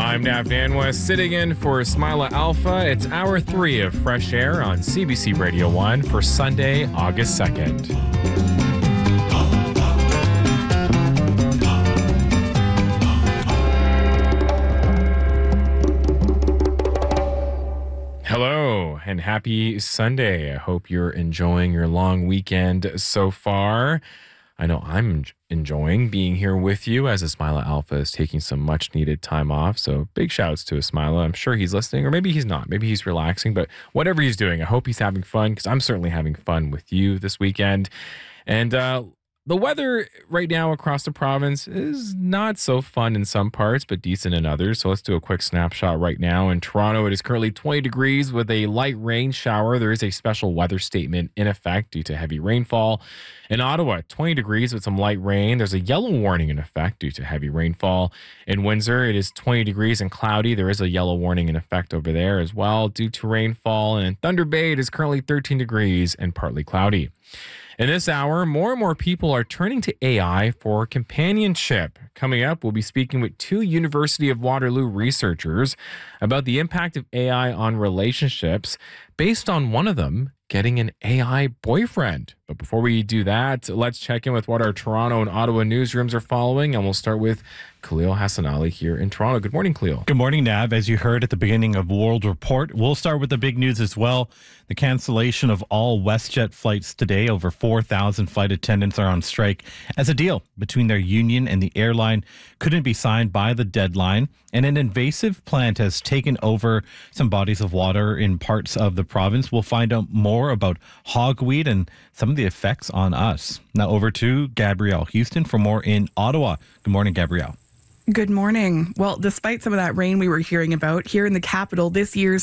I'm Nav Nanwa, sitting in for Smila Alpha. It's hour 3 of Fresh Air on CBC Radio 1 for Sunday, August 2nd. Hello and happy Sunday. I hope you're enjoying your long weekend so far. I know I'm enjoying being here with you as Ismaila Alpha is taking some much needed time off. So big shouts to Ismaila. I'm sure he's listening, or maybe he's not. Maybe he's relaxing, but whatever he's doing, I hope he's having fun, because I'm certainly having fun with you this weekend. And the weather right now across the province is not so fun in some parts, but decent in others. So let's do a quick snapshot right now. In Toronto, it is currently 20 degrees with a light rain shower. There is a special weather statement in effect due to heavy rainfall. In Ottawa, 20 degrees with some light rain. There's a yellow warning in effect due to heavy rainfall. In Windsor, it is 20 degrees and cloudy. There is a yellow warning in effect over there as well due to rainfall. And in Thunder Bay, it is currently 13 degrees and partly cloudy. In this hour, more and more people are turning to AI for companionship. Coming up, we'll be speaking with 2 University of Waterloo researchers about the impact of AI on relationships, based on one of them getting an AI boyfriend. But before we do that, let's check in with what our Toronto and Ottawa newsrooms are following, and we'll start with Khalil Hassan Ali here in Toronto. Good morning, Khalil. Good morning, Nav. As you heard at the beginning of World Report, we'll start with the big news as well. The cancellation of all WestJet flights today. Over 4,000 flight attendants are on strike as a deal between their union and the airline couldn't be signed by the deadline. And an invasive plant has taken over some bodies of water in parts of the province. We'll find out more about hogweed and some of the effects on us. Now over to Gabrielle Houston for more in Ottawa. Good morning, Gabrielle. Good morning. Well, despite some of that rain we were hearing about here in the capital, this year's